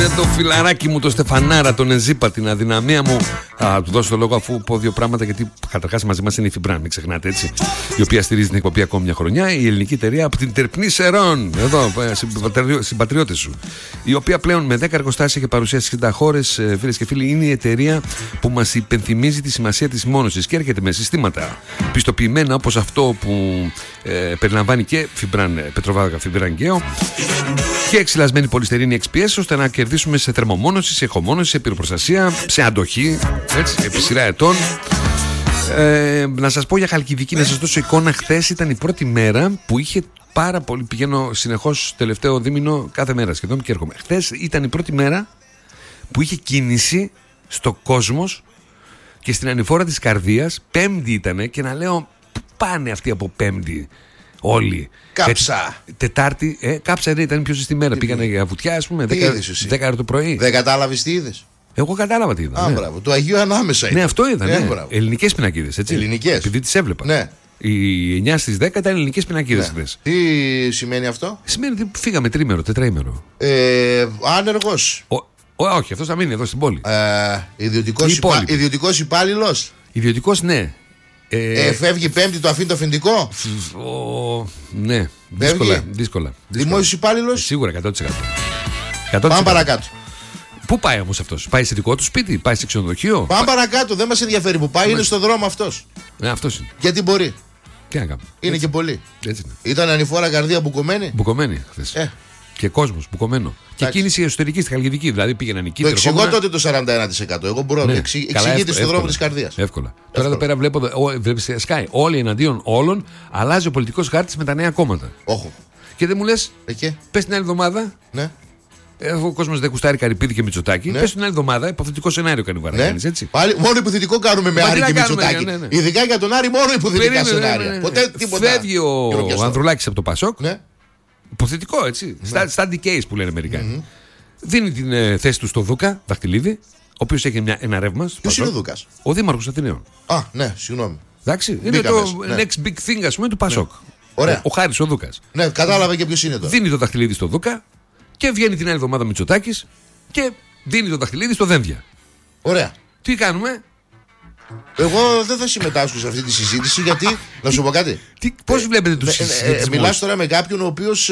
με το φιλαράκι μου, το Στεφανάρα, τον Εζήπα, την αδυναμία μου. Του δώσω το λόγο αφού πω δύο πράγματα, γιατί καταρχάς μαζί μας είναι η Φιμπράν, μην ξεχνάτε έτσι, η οποία στηρίζει την εκπομπή ακόμη μια χρονιά. Η ελληνική εταιρεία από την Τερπνή Σερών, εδώ, συμπατριώτες σου, η οποία πλέον με 10 εργοστάσια και παρουσία σε 60 χώρες, φίλες και φίλοι, είναι η εταιρεία που μας υπενθυμίζει τη σημασία της μόνωσης και έρχεται με συστήματα πιστοποιημένα όπως αυτό που περιλαμβάνει και Φιμπράν Πετροβάδακα, Φιμπράν Γκέο και εξυλασμένη πολυστερίνη XPS, ώστε να κερδίσουμε σε θερμομόνωση, σε ηχομόνωση, σε πυροπροστασία, σε αντοχή, έτσι, επί σειρά ετών. Να σας πω για Χαλκιδική, να σας δώσω εικόνα. Χθες ήταν η πρώτη μέρα που είχε πάρα πολύ. Πηγαίνω συνεχώς τελευταίο δίμηνο, κάθε μέρα σχεδόν και έρχομαι. Χθες ήταν η πρώτη μέρα που είχε κίνηση στο Κόσμος και στην ανηφόρα της Καρδίας. Πέμπτη ήτανε και να λέω, πού πάνε αυτοί από Πέμπτη όλοι. Κάψα. Τετάρτη, κάψα ήταν πιο ζεστή μέρα. Πήγανε για βουτιά, ας πούμε, 10 το πρωί. Δεν κατάλαβες τι είδες? Εγώ κατάλαβα τι είδα. Α, μπράβο. Το Αγίου Ανάμεσα είναι. Ναι, αυτό είδα. Ναι. Ελληνικές πινακίδες, έτσι. Ελληνικές. Επειδή τις έβλεπα. Ναι. Οι 9 στις 10 ήταν ελληνικές πινακίδες χθες. Τι σημαίνει αυτό? Σημαίνει ότι φύγαμε τρίμερο, τετραήμερο. Άνεργος. Όχι, αυτός θα μείνει εδώ στην πόλη. Ιδιωτικός υπάλληλος. Ιδιωτικός, ναι. Φεύγει Πέμπτη, το αφήνει το αφεντικό. Ναι, δύσκολα. Δημόσιος υπάλληλος. Σίγουρα 100%. Πάμε παρακάτω. Πού πάει όμως αυτός? Πάει σε δικό του σπίτι, πάει σε ξενοδοχείο? Πάμε παρακάτω, δεν μας ενδιαφέρει που πάει, είναι στο δρόμο αυτός. Ναι, αυτός είναι. Γιατί μπορεί. Τι να κάνουμε. Είναι και πολύ. Έτσι είναι. Ήταν ανηφόρα Καρδία μπουκωμένη. Μπουκωμένη χθες. Και κόσμος μπουκωμένο. Και κίνηση εσωτερική στη Χαλκιδική. Δηλαδή πήγαιναν εκεί. Το εξηγώ τότε το 41%. Εγώ μπορώ να το εξηγείται στον δρόμο της Καρδίας. Εύκολα. Τώρα εδώ πέρα βλέπω. Βλέπεις Sky. Όλοι εναντίον όλων. Αλλάζει ο πολιτικός χάρτης με τα νέα κόμματα. Όχι. Και δεν μου λες, πες την άλλη εβδομάδα. Ναι. Ο κόσμος δεν κουστάρει Καρυπίδη και Μητσοτάκη. Ναι. Πες την άλλη εβδομάδα, υποθετικό σενάριο κάνει Βαρδάκης, έτσι. Πάλι μόνο υποθετικό κάνουμε με Άρη και Μητσοτάκη. Ναι. Ειδικά για τον Άρη, μόνο υποθετικά σενάρια. Ποτέ τίποτα. Φεύγει ο Ανδρουλάκης από το Πασόκ. Ναι. Υποθετικό, έτσι. Study case που λένε Αμερικάνοι. Δίνει την θέση του στο Δούκα Δαχτυλίδη, ο οποίος έχει ένα ρεύμα. Ποιος είναι ο Δούκας? Ο Δήμαρχος Αθηναίων. Α, ναι, συγγνώμη. Εντάξει, είναι το next big thing, ας πούμε, του Πασόκ. Ωραία. Ο Χάρης ο Δούκας. Ναι, κατάλαβε και ποιος είναι τώρα. Δίνει το Δαχτυλίδη στο Δούκα και βγαίνει την άλλη εβδομάδα Μητσοτάκης και δίνει το Δαχτυλίδη στο Δένδια. Ωραία. Τι κάνουμε? Εγώ δεν θα συμμετάσχω σε αυτή τη συζήτηση γιατί. Να σου πω κάτι. Πώς βλέπετε τους συζητισμούς? Μιλάς τώρα με κάποιον ο οποίος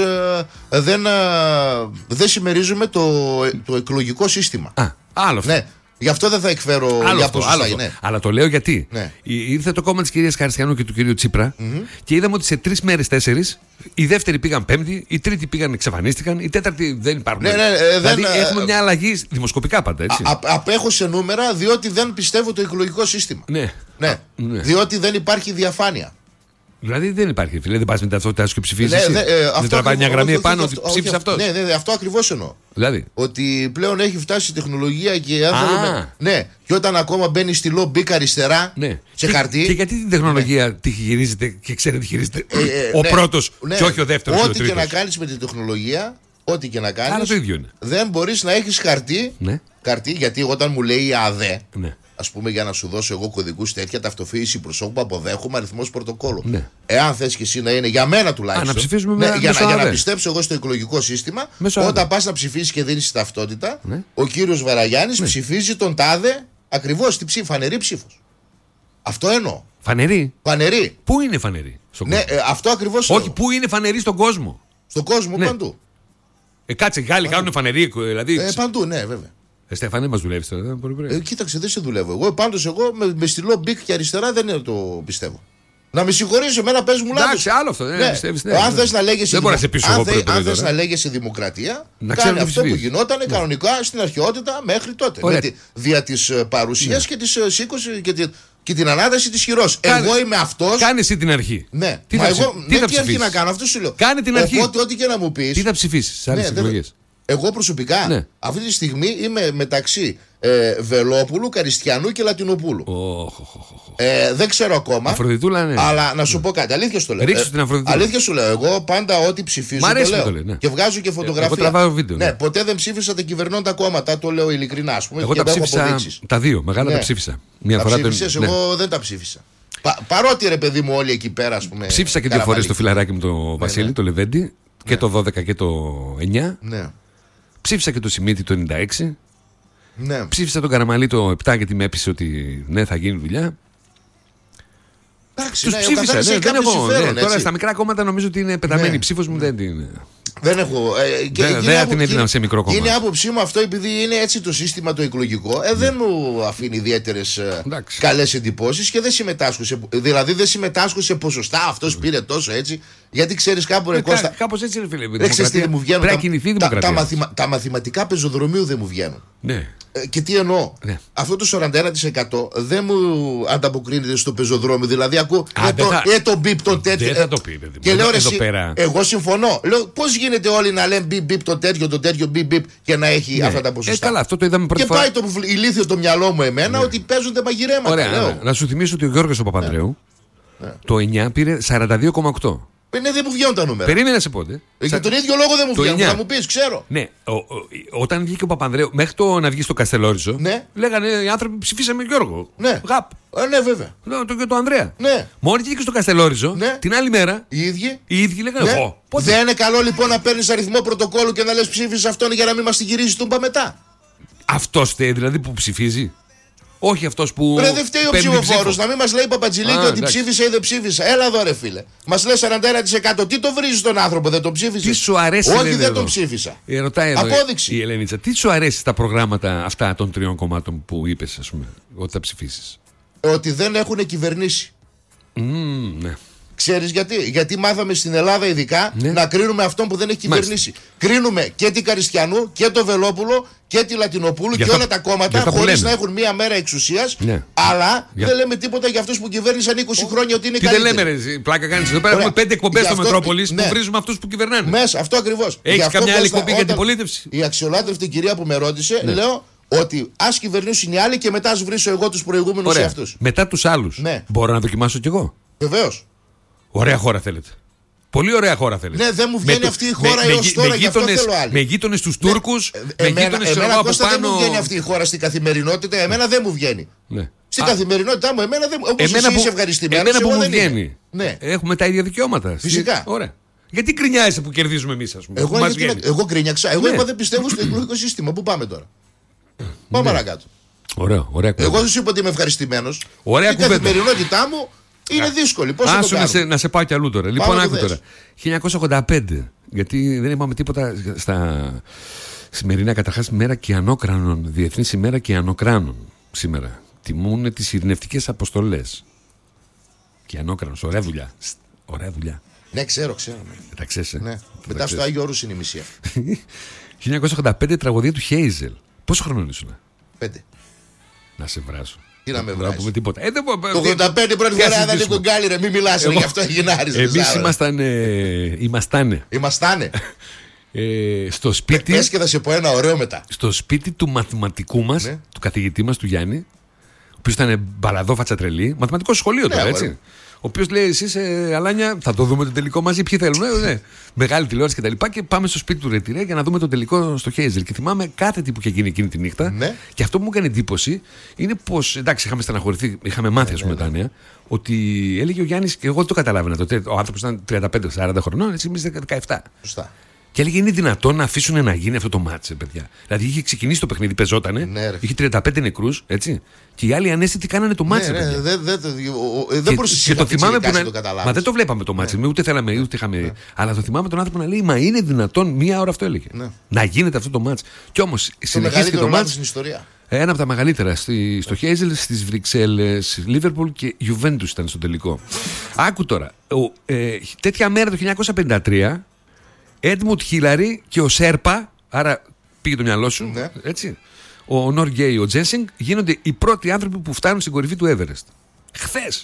δεν συμμερίζουμε το εκλογικό σύστημα. Άλλο αυτό. Ναι. Γι' αυτό δεν θα εκφέρω για ποσοστά. Ναι. Αλλά το λέω γιατί. Ναι. Ήρθε το κόμμα της κυρίας Χαριστιανού και του κυρίου Τσίπρα και είδαμε ότι σε 3 μέρες, 4, οι δεύτεροι πήγαν Πέμπτη, οι τρίτοι πήγαν, εξαφανίστηκαν, οι τέταρτοι δεν υπάρχουν. Δηλαδή έχουμε μια αλλαγή δημοσκοπικά πάντα, έτσι. Απέχω σε νούμερα διότι δεν πιστεύω το εκλογικό σύστημα. Ναι. Διότι δεν υπάρχει διαφάνεια. Δηλαδή δεν υπάρχει, φίλε, δεν πας με την ταυτότητά σου και ψηφίζεις. Δεν τραβάει μια γραμμή επάνω ότι ψήφισε αυτό. Ναι, αυτό ακριβώς εννοώ. Δηλαδή. Ότι πλέον έχει φτάσει η τεχνολογία και άνθρωποι. Ναι, και όταν ακόμα μπαίνει στη λομπίκα αριστερά σε χαρτί. Και γιατί την τεχνολογία τη χειρίζεται και ξέρετε τι χειρίζεται ο πρώτος και όχι ο δεύτερος. Ό,τι και να κάνεις με την τεχνολογία, ό,τι και να κάνεις. Άρα το ίδιο είναι. Δεν μπορείς να έχεις χαρτί. Χαρτί, γιατί όταν μου λέει η ΑΔΕ. Ας πούμε, για να σου δώσω εγώ κωδικούς τέτοια, ταυτοποίηση προσώπου, αποδέχομαι, αριθμός πρωτοκόλλου. Ναι. Εάν θες και εσύ να είναι για μένα τουλάχιστον. Να ψηφίσουμε για να πιστέψω εγώ στο εκλογικό σύστημα, όταν πας να ψηφίσεις και δίνεις ταυτότητα, ο κύριος Βαραγιάννης ψηφίζει τον τάδε ακριβώς την ψήφο, φανερή ψήφος. Αυτό εννοώ. Φανερή. Φανερή. Πού είναι φανερή στον κόσμο? Αυτό ακριβώς. Όχι, πού είναι φανερή στον κόσμο? Στον κόσμο παντού. Κάτσε, οι Γάλλοι κάνουν φανερή. Δηλαδή... Παντού, ναι, βέβαια. Στέφανε, μας δουλεύει τώρα. Κοίταξε, δεν σε δουλεύω. Εγώ με στυλό μπικ και αριστερά δεν το πιστεύω. Να με συγχωρείς, εμένα πες μου λάθος. Εντάξει, άλλο αυτό. Αν θες να λέγεσαι δεν δημοκρατία, κάνε αυτό που γινόταν κανονικά στην αρχαιότητα μέχρι τότε. Δια της παρουσίας και της σήκωσης και την ανάταση της χειρός. Εγώ είμαι αυτός. Κάνε εσύ την αρχή. Ναι, τι αρχή να κάνω, αυτό σου λέω. Κάνε την αρχή. Οπότε, ό,τι και να μου πεις. Τι θα ψηφίσεις σε άλλες εκλογές? Εγώ προσωπικά αυτή τη στιγμή είμαι μεταξύ Βελόπουλου, Καριστιανού και Λατινοπούλου. Δεν ξέρω ακόμα. Αφροδιτούλα, ναι. Αλλά να σου πω κάτι. Αλήθεια σου το λέω. Ρίξου την Αφροδιτούλα. Αλήθεια σου λέω. Εγώ πάντα ό,τι ψηφίζω το λέω. Ναι. Και βγάζω και φωτογραφία. Εγώ τραβάω βίντεο. Ναι, ποτέ δεν ψήφισα τα κυβερνώντα κόμματα. Το λέω ειλικρινά. Ας πούμε, εγώ τα ψήφισα. Τα δύο. Μεγάλα τα ψήφισα. Εγώ δεν τα ψήφισα. Παρότι ρε παιδί μου όλοι εκεί πέρα, ας πούμε. Ψήφισα και 2 φορές το φιλαράκι μου το Βασίλη, το Λεβέντι. Και το 12 και το 9. Ψήφισα και το Σιμίτι το 96. Ναι. Ψήφισα τον Καραμαλή το 7 γιατί με έπεισε ότι ναι, θα γίνει δουλειά. Εντάξει, τους ψήφισα. Ναι, δεν έχω, τώρα στα μικρά κόμματα νομίζω ότι είναι πεταμένη η ψήφος μου. Δεν είναι. Δεν έχω. Δεν την έδινα σε μικρό κόμμα. Είναι άποψή μου αυτό, επειδή είναι έτσι το σύστημα το εκλογικό. Δεν μου αφήνει ιδιαίτερες καλές εντυπώσεις και δεν συμμετάσχω δηλαδή δεν συμμετάσχω σε ποσοστά. Αυτός πήρε τόσο έτσι. Γιατί ξέρεις κάπου ρε Κώστα. Κάπως έτσι, ρε φίλε. Πρέπει να κινηθεί η δημοκρατία. Τα μαθηματικά πεζοδρομίου δεν μου βγαίνουν. Ναι. Και τι εννοώ. Ναι. Αυτό το 41% δεν μου ανταποκρίνεται στο πεζοδρόμιο. Δηλαδή ακούω το μπιπ τον τέτοιο. Δεν θα το πει, παιδί. Και λέω εγώ συμφωνώ. Λέω πώς γίνεται όλοι να λένε μπιπ τον τέτοιο μπιπ και να έχει αυτά τα ποσοστά. Καλά, αυτό το είδαμε πρώτη φορά. Και πάει το ηλίθιο το μυαλό μου εμένα ότι παίζονται μαγειρέματα. Ωραία. Να σου θυμίσω ότι ο Γιώργος ο Παπανδρέου το 9 πήρε 42,8. Ναι, δεν μου βγαίνουν τα νούμερα. Περίμενε να σε πότε. Για τον ίδιο λόγο δεν μου βγαίνουν. Θα μου πει, ξέρω. Ναι, όταν βγήκε ο Παπανδρέου, μέχρι το να βγει στο Καστελόριζο, λέγανε οι άνθρωποι ψηφίσαμε Γιώργο. Ναι. Γαπ. Ναι, βέβαια. Και το Ανδρέα. Ναι. Μόλι βγήκε στο Καστελόριζο, την άλλη μέρα οι ίδιοι λέγανε εγώ. Δεν είναι καλό λοιπόν να παίρνει αριθμό πρωτοκόλλου και να λε ψήφισε αυτόν για να μην μα την γυρίζει τον μετά. Αυτό φταίει δηλαδή που ψηφίζει. Όχι αυτός που. Ρε, δεν φταίει ο ψηφοφόρος. Να μην μας λέει Παπατζηλίκη ότι ψήφισε ή δεν ψήφισε. Έλα εδώ, ρε φίλε. Μας λέει 41%. Τι το βρίζει τον άνθρωπο, δεν τον ψήφισε. Τι σου αρέσει, όχι, δεν τον ψήφισα. Ρωτάει εδώ απόδειξη. Η Ελένιτσα, τι σου αρέσει στα προγράμματα αυτά των τριών κομμάτων που είπες, ας πούμε, ότι θα ψηφίσεις. Ότι δεν έχουν κυβερνήσει. Ναι. Ξέρεις γιατί? Γιατί μάθαμε στην Ελλάδα ειδικά να κρίνουμε αυτόν που δεν έχει κυβερνήσει. Κρίνουμε και την Καριστιανού και το Βελόπουλο και τη Λατινοπούλου και όλα τα κόμματα χωρίς να έχουν μία μέρα εξουσίας. Αλλά δεν λέμε τίποτα για αυτούς που κυβέρνησαν 20 χρόνια ότι είναι καλύτεροι. Τι δεν λέμε, ρε, πλάκα κάνεις. Εδώ πέρα έχουμε 5 εκπομπές στο Μετρόπολης που βρίζουμε αυτούς που κυβερνάνε. Μέσα, αυτό ακριβώς. Έχεις καμιά άλλη εκπομπή για αντιπολίτευση? Η αξιολάτρευτη κυρία που με ρώτησε, λέω ότι ας κυβερνήσουν οι άλλοι και μετά ας βρίσω εγώ τους προηγούμενους εαυτούς. Μετά τους άλλους. Μπορώ να δοκιμάσω κι εγώ. Βεβαίως. Ωραία χώρα θέλετε. Πολύ ωραία χώρα θέλετε. Ναι, δεν μου βγαίνει αυτή η χώρα έως τώρα, γι' αυτό θέλω άλλη. Με γείτονες τους Τούρκους, με γείτονες από πάνω. Δεν μου βγαίνει αυτή η χώρα στην καθημερινότητα, εμένα δεν μου βγαίνει. Στην καθημερινότητά μου, εμένα δεν μου βγαίνει. Όπως εσύ είσαι ευχαριστημένος, εμένα που μου βγαίνει. Ναι. Έχουμε τα ίδια δικαιώματα. Φυσικά. Ωραία. Γιατί κρινιάζεσαι που κερδίζουμε εμείς, ας πούμε. Εγώ κρινιάξα. Εγώ είπα δεν πιστεύω στο εκλογικό σύστημα. Πού πάμε τώρα? Πάμε παρακάτω. Ωραία. Εγώ δεν σου είπα ότι είμαι ευχαριστημένος. Ωραία η καθημερινότητά μου είναι δύσκολη. Πώς να σε πάω κι αλλού τώρα. Λοιπόν, άκου τώρα. 1985. Γιατί δεν είπαμε τίποτα στα σημερινά. Καταρχάς, μέρα Κιανόκρανων. Διεθνής ημέρα Κιανόκρανων σήμερα. Τιμούν τις ειρηνευτικές αποστολές. Κιανόκρανος. Ωραία δουλειά. Ωραία δουλειά. Ναι, ξέρω. Τα ξέρεις. Ναι. Μετά στο Άγιο Όρους είναι η μισή. 1985 τραγωδία του Χέιζελ. Πόσο χρόνο ήσουν? 5. Να σε βράσω. Τι να με βράσει. πούμε τίποτα. Το 85 πρώτη φορά δεν είναι γκάλι, ρε. Μην μιλάς, γι' αυτό Γενάρης. Εμείς ήμαστανε. Στο σπίτι. Πες και θα σε πω ένα ωραίο μετά. Στο σπίτι του μαθηματικού μας, του καθηγητή μας, του Γιάννη, ο οποίος ήταν μπαλαδό φατσατρελή, μαθηματικό σχολείο τώρα, έτσι. Ο οποίος λέει: εσείς, Αλάνια, θα το δούμε το τελικό μαζί. Ποιοι θέλουν, μεγάλη τηλεόραση κτλ. Και πάμε στο σπίτι του Ρετυρέ για να δούμε το τελικό στο Χέιζελ. Και θυμάμαι κάθε τι που είχε γίνει εκείνη τη νύχτα. Και αυτό που μου έκανε εντύπωση είναι πως. Εντάξει, είχαμε στεναχωρηθεί, είχαμε μάθει, ας πούμε, τα νέα. Ότι έλεγε ο Γιάννης, και εγώ δεν το καταλάβαινα τότε. Ο άνθρωπος ήταν 35-40 χρονών, έτσι, εμείς 17. Σωστά. Και έλεγε: είναι δυνατόν να αφήσουν να γίνει αυτό το μάτσε, παιδιά? Δηλαδή είχε ξεκινήσει το παιχνίδι, πεζότανε, είχε 35 νεκρούς, έτσι. Και οι άλλοι ανέστητοι κάνανε το μάτσε. Δεν μπορούσε να το καταλάβει. Μα δεν το βλέπαμε το μάτσε, ούτε θέλαμε, ούτε είχαμε. Αλλά το θυμάμαι τον άνθρωπο να λέει: μα είναι δυνατόν, μία ώρα αυτό έλεγε. Να γίνεται αυτό το μάτσε. Κι όμως συνεχίστηκε το μάτσε. Ένα από τα μεγαλύτερα στο Χέιζελ, στις Βρυξέλλες, Λίβερπουλ και Γιουβέντους ήταν στο τελικό. Άκου τώρα. Τέτοια μέρα το 1953. Έντμουντ Χίλαρη και ο Σέρπα, άρα πήγε το μυαλό σου, έτσι. Ο Νορ-Γκέι, ο Τζένσινγκ γίνονται οι πρώτοι άνθρωποι που φτάνουν στην κορυφή του Everest. Χθες.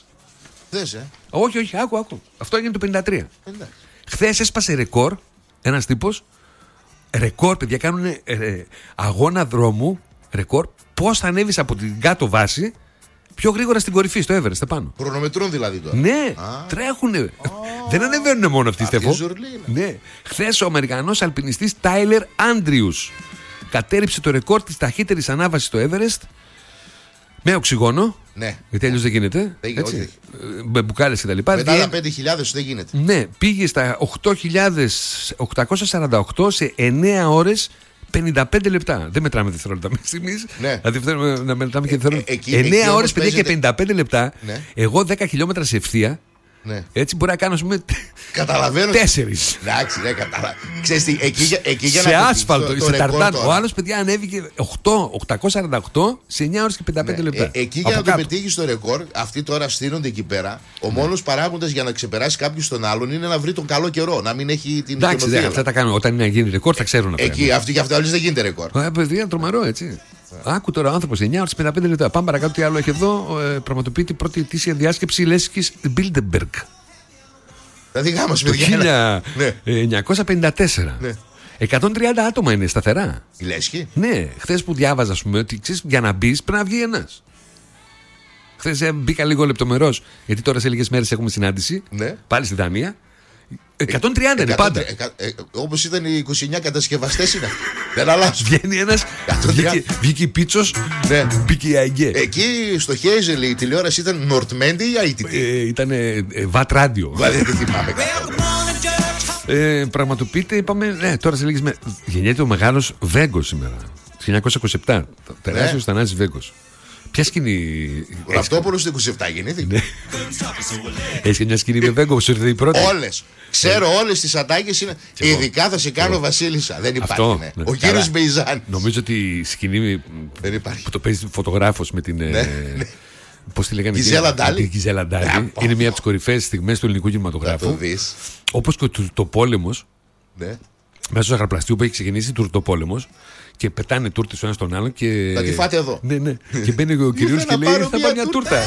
Όχι, άκου. Αυτό έγινε το 1953. Χθες έσπασε ρεκόρ ένας τύπος. Ρεκόρ, παιδιά, κάνουν αγώνα δρόμου. Ρεκόρ. Πώς θα ανέβεις από την κάτω βάση πιο γρήγορα στην κορυφή, στο Everest, πάνω. Χρονομετρούν δηλαδή τώρα. Ναι, τρέχουνε. Δεν ανεβαίνουν μόνο αυτοί, Στέφο. Ναι. Χθες ο Αμερικανός αλπινιστής Τάιλερ Άντριους κατέρριψε το ρεκόρ της ταχύτερης ανάβασης στο Everest με οξυγόνο. Ναι. Γιατί αλλιώς δεν γίνεται. Έτσι. Με μπουκάλες και τα λοιπά. Μετά τα 5.000 δεν γίνεται. Ναι, πήγε στα 8.848 σε 9 ώρες 55 λεπτά. Δεν μετράμε δευτερόλεπτα μέχρι στιγμής. Ναι. Δηλαδή να μετράμε και δευτερόλεπτα. 9 ώρες, παιδιά, και 55 λεπτά. Ναι. Εγώ 10 χιλιόμετρα σε ευθεία. Ναι. Έτσι μπορεί να κάνω, ας πούμε. Καταλαβαίνω. 4. Εντάξει, ναι, ξέρεις τι, εκεί για σε άσφαλτο, σε ταρτάν. Ο άλλος, παιδιά, ανέβηκε 848 σε 9 ώρες και 55 λεπτά. Εκεί για να το πετύχει το ρεκόρ, αυτοί τώρα στείνονται εκεί πέρα. Ο μόνος παράγοντας για να ξεπεράσει κάποιος τον άλλον είναι να βρει τον καλό καιρό. Να μην έχει την. Εντάξει, αυτά τα κάνουν. Όταν είναι να γίνει ρεκόρ, θα ξέρουν αυτά. Εκεί, αυτοί και αυτοί δεν γίνεται ρεκόρ. Παιδιά, τρομερό, έτσι. Άκου τώρα ο άνθρωπος 9 ώρες 55 λεπτά. Πάμε παρακάτω, τι άλλο έχει εδώ. Πραγματοποιεί την πρώτη ετήσια διάσκεψη Λέσχης Bilderberg. Δηλαδή γάμος, το 1954. Ναι. 130 άτομα είναι σταθερά. Η Λέσχη. Ναι, χθες που διάβαζα, ας πούμε, ότι ξέρεις, για να μπεις πρέπει να βγει ένας. Χθες μπήκα λίγο λεπτομερώς, γιατί τώρα σε λίγες μέρες έχουμε συνάντηση. Ναι. Πάλι στη Δανία. 130 είναι πάντα. Όπως ήταν οι 29 κατασκευαστές είναι αυτοί. Δεν αλλάζουν. Βγαίνει ένας. Βγήκε η Πίτσος. Ναι. Μπήκε η ΑΕΓΕ. Εκεί στο Χέιζελ η τηλεόραση ήταν Νορτμέντι ή ITT. Ήταν Βατ Ράντιο. Δεν θυμάμαι καθόλου. Πραγματοποιείται, είπαμε, τώρα σε λίγες μέρες. Γεννιέται ο μεγάλος Βέγκος σήμερα. 1927. Τεράστιος Θανάσης Βέγκος. Ποια σκηνή. Ο Ραυτόπουλος το 27 γεννήθηκε. Έχει και μια σκηνή με Βέγκο που σου ήρθε η πρώτη. Όλες. Ξέρω όλες τις ατάκες είναι. Ειδικά θα σε κάνω Βασίλισσα. Δεν υπάρχει. Ναι. Ο κύριος Μπεϊζάν. Νομίζω ότι η σκηνή που το παίζει φωτογράφος με την. Πώς τη λέγανε, Γκιζέλα Ντάλι. Είναι μια από τις κορυφαίες στιγμές του ελληνικού κινηματογράφου. Όπως και ο Τουρτοπόλεμος. Μέσα στο ζαχαροπλαστείο που έχει ξεκινήσει Τουρτοπόλεμος. Και πετάνε τούρτες ο ένας τον άλλον και. Θα τη φάτε εδώ. Ναι. Και μπαίνει ο κυρίως και λέει: θα πάρει μια τούρτα.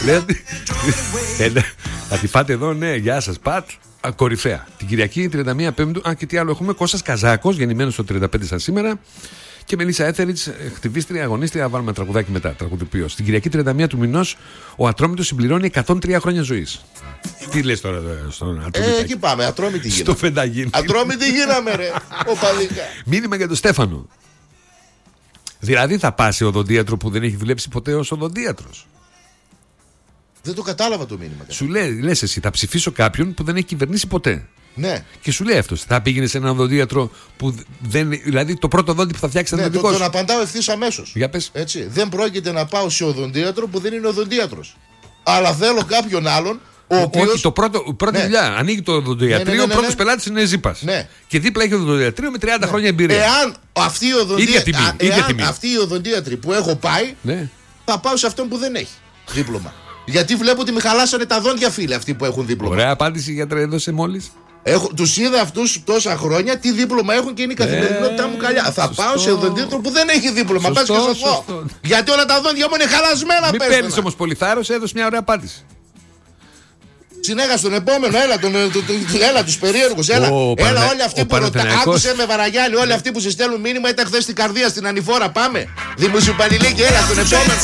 Θα τη φάτε εδώ, ναι, γεια σας, πατ. Κορυφαία. Την Κυριακή 31 Πέμπτου. Και τι άλλο έχουμε. Κώστας Καζάκος, γεννημένος το 35 σαν σήμερα. Και Μελίσσα Έθεριτς, χτυπίστρια, αγωνίστρια. Βάλουμε τραγουδάκι μετά. Τραγουδοποιός. Την Κυριακή 31 του μηνός ο Ατρόμητος συμπληρώνει 103 χρόνια ζωής. Τι λες τώρα στον Ατρόμητο? Εκεί πάμε, Ατρόμητη γίναμε. Στο Φενταγίνη. Ατρόμητη γίναμε, ρε. Οπαδικά. Μήνυμα για τον Στέφανο. Δηλαδή θα πας σε οδοντίατρο που δεν έχει δουλέψει ποτέ ως οδοντίατρος. Δεν το κατάλαβα το μήνυμα. Σου λες εσύ, θα ψηφίσω κάποιον που δεν έχει κυβερνήσει ποτέ. Ναι. Και σου λέει αυτός, θα πήγαινε σε έναν οδοντίατρο που δεν. Δηλαδή το πρώτο δόντι που θα φτιάξει θα είναι δικό σου. Τον απαντάω ευθύς αμέσως. Για πες. Έτσι. Δεν πρόκειται να πάω σε οδοντίατρο που δεν είναι οδοντίατρος. Αλλά θέλω κάποιον άλλον. Όχι, πρώτη δουλειά. Ανοίγει το οδοντιατρείο, ο πρώτος πελάτης είναι Ζήπας. Ναι. Και δίπλα έχει οδοντιατρείο με 30 χρόνια εμπειρία. Εάν αυτοί οι οδοντίατροι που έχω πάει, θα πάω σε αυτόν που δεν έχει δίπλωμα. Γιατί βλέπω ότι με χαλάσανε τα δόντια, φίλοι, αυτοί που έχουν δίπλωμα. Ωραία απάντηση, γιατρέ, έδωσε μόλις. Τους είδα αυτούς τόσα χρόνια τι δίπλωμα έχουν και είναι η καθημερινότητά μου καλιά. Θα πάω σε οδοντίατρο που δεν έχει δίπλωμα. Πας και σωστό. Γιατί όλα τα δόντια μου είναι χαλασμένα. Μην παίρνεις όμως πολύ θάρρος, έδωσε μια ωραία απάντηση. Συνέχα στον επόμενο, έλα τους περίεργους, έλα όλοι αυτοί που ρωτάνε. Άκουσε με Βαραγιάννη, όλοι αυτοί που σε στέλνουν μήνυμα ήταν χθες στην Καρδία στην Ανηφόρα. Πάμε. Δημοσιοπαλληλίκη, έλα στον επόμενο.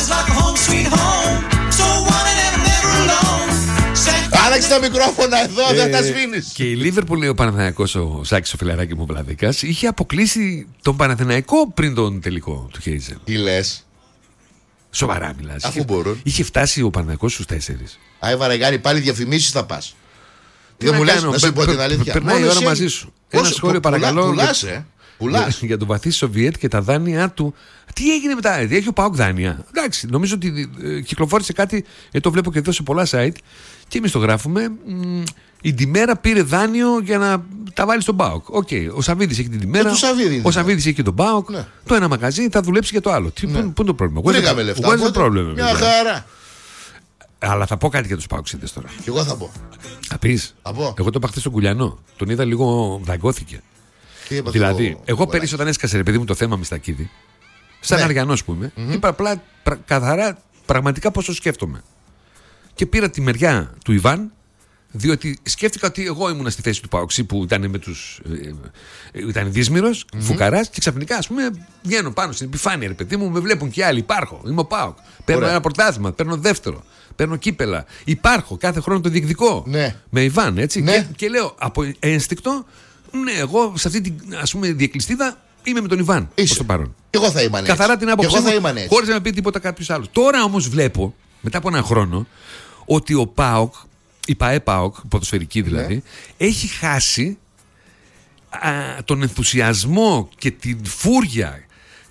Άλλαξε τα μικρόφωνα εδώ, δεν τα σβήνεις. Και η Λίβερπουλ, λέει ο Παναθηναϊκός, ο Σάκης ο φιλαράκι μου Βλαδίκας, είχε αποκλείσει τον Παναθηναϊκό πριν τον τελικό του Χέιζελ. Τι λες? Σοβαρά μιλάς. Αφού μπορούν. Είχε φτάσει ο Παναθηναϊκός στους 4. Άι Βαραγιάννη, πάλι διαφημίσεις θα πας. Δεν μου λες, να σου πω την αλήθεια. Περνάει η ώρα μαζί σου. Ένα σχόλιο παρακαλώ. Πουλάς. Για τον βαθύ Σοβιέτ και τα δάνειά του. Τι έγινε μετά, έχει ο ΠΑΟΚ δάνεια. Εντάξει, νομίζω ότι κυκλοφόρησε κάτι, το βλέπω και εδώ σε πολλά site και εμείς το γράφουμε. Η Ντιμέρα πήρε δάνειο για να τα βάλει στον ΠΑΟΚ. Ο Σαββίδης έχει την Ντιμέρα. Ο Σαββίδης έχει και τον ΠΑΟΚ. Ναι. Το ένα μαγαζί θα δουλέψει για το άλλο. Πού είναι το πρόβλημα? Βρήκαμε λεφτά. Μια χαρά. Αλλά θα πω κάτι για τους ΠΑΟΚσιδες τώρα. Και εγώ θα πω. Θα πεις? Εγώ το είπα χθες στον Κουλιανό. Τον είδα λίγο, δαγκώθηκε. Δηλαδή, εγώ πέρυσι όταν έσκασε, ρε παιδί μου, το θέμα Μιστακίδη, σαν Αριανός που είμαι, είπα απλά καθαρά πραγματικά πώς το σκέφτομαι. Και πήρα τη μεριά του Ιβάν, διότι σκέφτηκα ότι εγώ ήμουν στη θέση του Παοξή που ήταν με τους. Ήταν δύσμυρος, φουκαράς, και ξαφνικά, ας πούμε, βγαίνω πάνω στην επιφάνεια, ρε παιδί μου, με βλέπουν και άλλοι. Υπάρχω, είμαι ο ΠΑΟΚ. Παίρνω ένα πρωτάθλημα, παίρνω δεύτερο, παίρνω κύπελα. Υπάρχω, κάθε χρόνο το διεκδικώ. Ναι. Με Ιβάν, έτσι. Ναι. Και λέω από ένστικτο, ναι, εγώ σε αυτή την, ας πούμε, διεκλειστίδα είμαι με τον Ιβάν. Προς το παρόν. Εγώ θα ήμουν έτσι. Καθαρά την άποψή μου, χωρίς να με πει τίποτα κάποιος άλλος. Τώρα όμως βλέπω, μετά από έναν χρόνο, ότι ο ΠΑΟΚ, η ΠΑΕ ΠΑΟΚ, ποδοσφαιρική δηλαδή, έχει χάσει τον ενθουσιασμό και την φούρια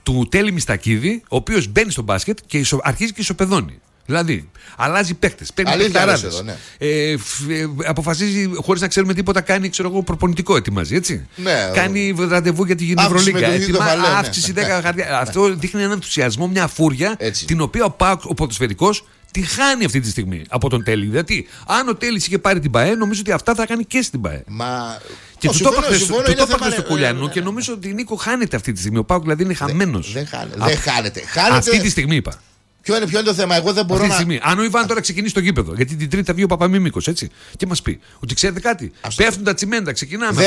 του Τέλη Μιστακίδη, ο οποίος μπαίνει στο μπάσκετ και αρχίζει και ισοπεδώνει. Δηλαδή, αλλάζει παίκτες, παίρνει παικταράδες. Ναι. Αποφασίζει χωρίς να ξέρουμε τίποτα, κάνει προπονητικό, ετοιμάζει, έτσι. Ναι, κάνει ραντεβού για την Ευρωλίγκα. Αύξηση 10 χαρτιά. Αυτό δείχνει έναν ενθουσιασμό, μια φούρια, την οποία ο ΠΑΟΚ, ο ποδοσφαιρικός, τη χάνει αυτή τη στιγμή από τον Τέλη. Δηλαδή, αν ο Τέλης είχε πάρει την ΠΑΕ, νομίζω ότι αυτά θα κάνει και στην ΠΑΕ. Και του το είπα στο Κουλιανό και νομίζω ότι Νίκο χάνεται αυτή τη στιγμή. Ο ΠΑΟΚ δηλαδή είναι χαμένος. Δεν χάνεται. Αυτή τη στιγμή είπα. Ποιο είναι το θέμα, εγώ δεν μπορώ αυτή τη στιγμή. Αν ο Ιβάν τώρα ξεκινήσει το γήπεδο, γιατί την Τρίτη θα βγει ο Παπαμίμικος, έτσι, και μας πει ότι ξέρετε κάτι, πέφτουν τα τσιμέντα, ξεκινάμε.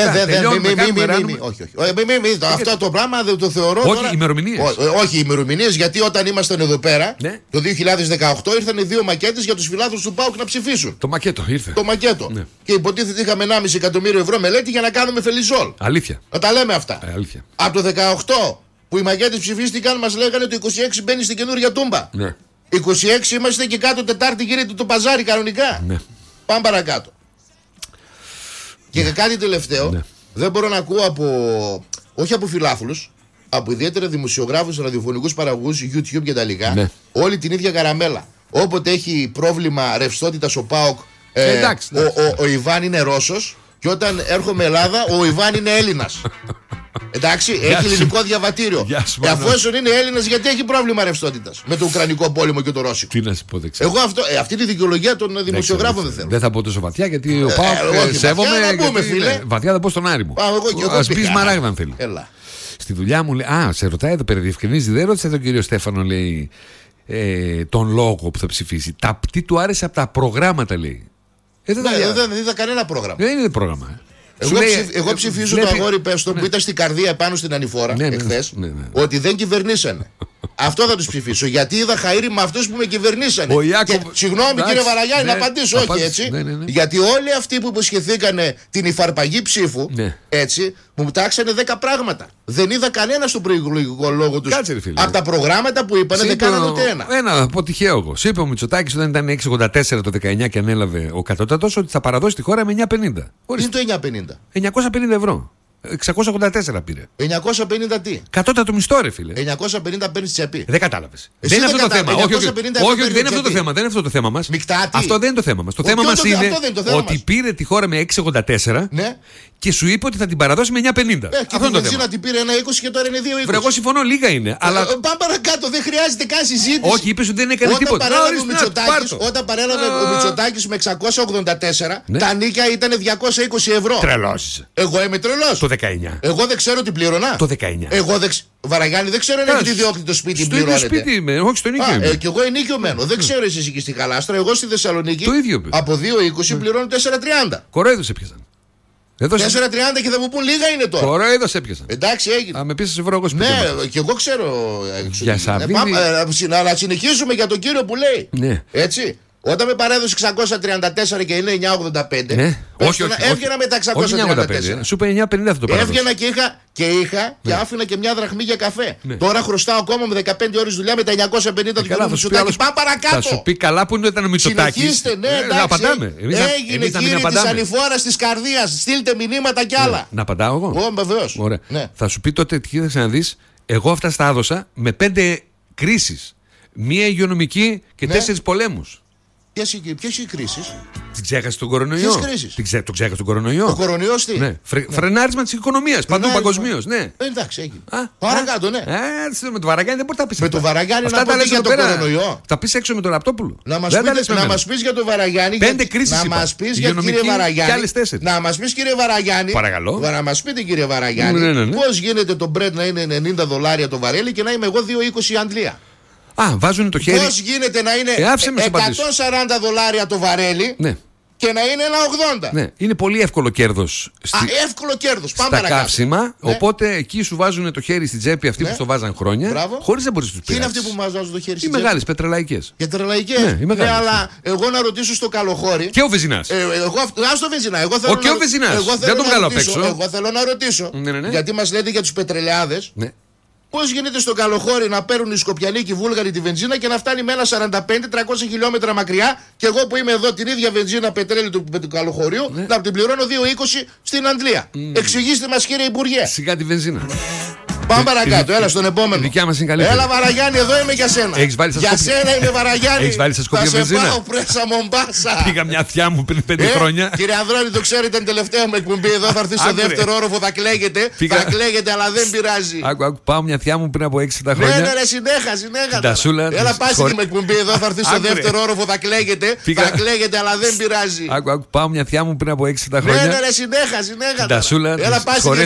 Όχι, αυτό το πράγμα δεν το θεωρώ. Όχι, ημερομηνίες. Όχι, ημερομηνίες, γιατί όταν ήμασταν εδώ πέρα, το 2018 ήρθαν 2 μακέτες για τους φιλάθλους του ΠΑΟΚ να ψηφίσουν. Το μακέτο ήρθε. Το μακέτο. Και υποτίθεται είχαμε 1,5 εκατομμύριο ευρώ μελέτη για να κάνουμε φελιζόλ. Αλήθεια. Να τα λέμε αυτά. Από το 18. Που οι μακέτες ψηφίστηκαν, μας λέγανε το 26 μπαίνει στην καινούργια τούμπα. Ναι. 26 είμαστε και κάτω, Τετάρτη γίνεται το παζάρι κανονικά. Ναι. Πάμε παρακάτω. Και κάτι τελευταίο, δεν μπορώ να ακούω όχι από φιλάθλους, από ιδιαίτερα δημοσιογράφους, ραδιοφωνικούς παραγωγούς, YouTube και τα λοιπά, όλη την ίδια καραμέλα. Όποτε έχει πρόβλημα ρευστότητας ο ΠΑΟΚ, ο Ιβάν είναι Ρώσος, και όταν έρχομαι Ελλάδα, ο Ιβάν είναι Έλληνας. Εντάξει, έχει ελληνικό διαβατήριο. Αφού είναι Έλληνας, γιατί έχει πρόβλημα ρευστότητας με το Ουκρανικό πόλεμο και το Ρώσικο. Τι να σου πω, εγώ αυτή τη δικαιολογία των δημοσιογράφων δεν θέλω. Δεν θα πω τόσο βαθιά, γιατί ο ΠΑΟΚ σέβομαι. Βαθιά θα πω στον Άρη μου. Ας πεις μαράγδα αν θέλει. Στη δουλειά μου λέει, σε ρωτάει εδώ πέρα, διευκρινίζει, δεν ρώτησε τον κύριο Στέφανο, λέει, τον λόγο που θα ψηφίσει. Τι του άρεσε από τα προγράμματα, λέει. Δεν είδα κανένα πρόγραμμα. Δεν είναι πρόγραμμα. Εγώ ψηφίζω το αγόρι Πέστο που ήταν στην καρδία επάνω στην ανηφόρα εχθές, ότι δεν κυβερνήσανε. Αυτό θα τους ψηφίσω. Γιατί είδα χαΐρι με αυτούς που με κυβερνήσανε. Συγγνώμη κύριε Βαραγιάννη, να απαντήσω, όχι έτσι. Γιατί όλοι αυτοί που υποσχεθήκανε την υφαρπαγή ψήφου, έτσι, μου τάξανε 10 πράγματα. Δεν είδα κανένα στον προεκλογικό λόγο τους. Από τα προγράμματα που είπανε δεν κάνανε ούτε ένα. Ένα, πω τυχαίο εγώ. Σου είπε ο Μητσοτάκης όταν ήταν 6,84 το 19 και ανέλαβε ο κατώτατος ότι θα παραδώσει τη χώρα με 9,50. Τι είναι το 9,50? 950 ευρώ. 684 πήρε. 950 τι? Κατώτατο μισθό, ρε φίλε. 950 παίρνεις τσέπη. Δεν κατάλαβες. Δεν είναι αυτό το θέμα. Όχι, δεν είναι αυτό το θέμα. Δεν είναι αυτό το θέμα μας. Αυτό δεν είναι το θέμα μας. Το θέμα μας είναι ότι πήρε τη χώρα με 6,84 και σου είπε ότι θα την παραδώσει με 9,50. Αυτό είναι το θέμα. Να την πήρε 1,20 και τώρα είναι 2,20. Εγώ συμφωνώ, λίγα είναι. Αλλά πάμε παρακάτω, δεν χρειάζεται καν συζήτηση. Όχι, είπε ότι δεν έκανε τίποτα. Όταν παρέλαβε ο Μητσοτάκης με 684, τα νίκια ήταν 220 ευρώ. Τρελός. Εγώ είμαι τρελός. Το 19. Εγώ δεν ξέρω τι πλήρωνα. Το 19. Εγώ Βαραγιάννη δεν ξέρω αν έχει διώχνει το σπίτι που πληρώνεται. Στο ίδιο σπίτι είμαι, όχι στο Νίκιο. Και εγώ ενοικιωμένο. Δεν ξέρω εσείς εκεί στη Καλάστρα. Εγώ στη Θεσσαλονίκη από 2,20 πληρώνω 4,30. Κορόιδος έπιασαν. 4,30 και θα μου πούν λίγα είναι τώρα. Κορόιδος έπιασαν. Εντάξει, έγινε. Με πείσες ευρώ εγώ σπίτι. Ναι, και εγώ ξέρω. Για Σαββίδη. Να συνεχίσουμε για τον κύριο που λέει. Έτσι. Όταν με παρέδωσε 634 και είναι 985, έβγαινα με τα 634. Σου είπε 950 θα το παραδώσει. Έβγαινα και άφηνα και μια δραχμή για καφέ. Τώρα χρωστάω ακόμα με 15 ώρες δουλειά με τα 950 του κ. Μητσοτάκη. Πάμε παρακάτω. Θα σου πει καλά που ήταν ο Μητσοτάκης. Συνεχίστε, ναι, εντάξει. Έγινε κύριε της ανηφόρας της καρδίας. Στείλτε μηνύματα κι άλλα. Να απαντάω εγώ. Βεβαίως. Θα σου πει τότε τι θα ξαναδείς. Εγώ αυτά στα έδωσα με 5 κρίσεις. Μία υγειονομική και 4 πολέμους. Ποιες οι κρίσεις? Την ξέχασε τον κορονοϊό. Ποιες κρίσεις? Το ξέχασε τον κορονοϊό. Ο κορονοϊός τι? Ναι. Φρενάρισμα της οικονομίας παντού παγκοσμίως. Ναι. Εντάξει, έγινε. Παρακάτω, ναι. Με το Βαραγιάννη δεν μπορεί να τα πεις. Με το Βαραγιάννη να πεις για τον κορονοϊό. Θα πεις έξω με τον Ραπτόπουλο. Να μας πεις για τον Βαραγιάννη. 5 κρίσεις. Να μας πεις για τον κύριε Βαραγιάννη. Να μας πεις κύριε Βαραγιάννη. Παρακαλώ. Να μας πείτε κύριε Βαραγιάννη πώς γίνεται το μπρετ να είναι $90 το βαρέλι και να είμαι εγώ 2,20 Αντλία. Βάζουν το χέρι. Πώς γίνεται να είναι $140 το βαρέλι και να είναι 1,80. Ναι, είναι πολύ εύκολο κέρδος. Εύκολο κέρδος. Πάμε στα καύσιμα. Οπότε εκεί σου βάζουν το χέρι στην τσέπη αυτοί που το βάζαν χρόνια. Χωρίς να μπορείς να τους πειράξεις. Τι είναι αυτοί που μας βάζουν το χέρι στην τσέπη? Οι μεγάλες πετρελαϊκές. Πετρελαϊκές. Ναι, αλλά εγώ να ρωτήσω στο Καλοχώρι. Και ο Βεζινάς. Ας το Βεζινά. Και ο Βεζινάς. Δεν τον βγάλω απ' έξω. Εγώ θέλω να ρωτήσω. Γιατί μας λέτε για τους πετρελαιάδες. Πώς γίνεται στο Καλοχώρι να παίρνουν οι Σκοπιανοί και οι Βούλγαροι τη βενζίνα και να φτάνει με ένα 45-300 χιλιόμετρα μακριά και εγώ που είμαι εδώ την ίδια βενζίνα πετρέλαιο του Καλοχωρίου να την πληρώνω 2,20 στην Αντλία. Εξηγήστε μας κύριε Υπουργέ. Σιγά τη βενζίνα. Πάμε παρακάτω, έλα στον επόμενο. Δικιά μας είναι καλύτερη. Έλα Βαραγιάννη, εδώ είμαι για σένα. Για σένα είμαι Βαραγιάννη. Έχεις βάλει στα Σκόπια βενζίνα? Θα σε πάω πρέσα Μομπάσα. Πήγα μια θιά μου πριν 5 χρόνια. Κύριε Ανδρώνη, το ξέρετε, ήταν τελευταία μου εκπομπή εδώ. Θα έρθει στο δεύτερο όροφο, θα κλαίγεται. Θα κλαίγεται, αλλά δεν πειράζει. Πάω μια θιά μου πριν από 6-7 χρόνια. Ναι, συνέχα. Έλα, πα στην εκπομπή εδώ, θα έρθει στο δεύτερο όροφο, θα κλαίγεται. Θα κλαίγεται, αλλά δεν πειράζει. Πάω μια θιά μου πριν από 6-7 χρόνια. Ναι, συνέχα. Έλα, πα